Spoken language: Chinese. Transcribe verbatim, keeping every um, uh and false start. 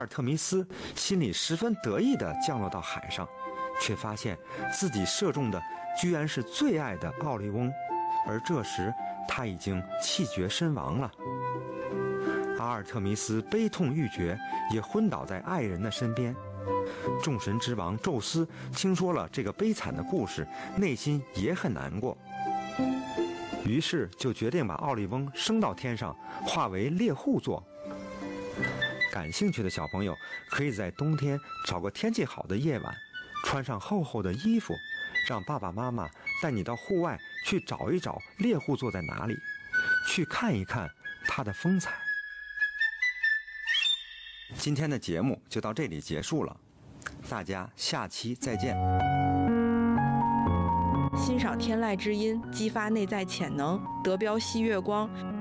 尔特弥斯心里十分得意地降落到海上，却发现自己射中的居然是最爱的奥利翁，而这时他已经气绝身亡了。阿尔特弥斯悲痛欲绝，也昏倒在爱人的身边。众神之王宙斯听说了这个悲惨的故事，内心也很难过，于是就决定把奥利翁升到天上，化为猎户座。感兴趣的小朋友可以在冬天找个天气好的夜晚，穿上厚厚的衣服，让爸爸妈妈带你到户外去找一找猎户座在哪里，去看一看它的风采。今天的节目就到这里结束了，大家下期再见。 欣赏天籁之音，激发内在潜能，德标吸月光。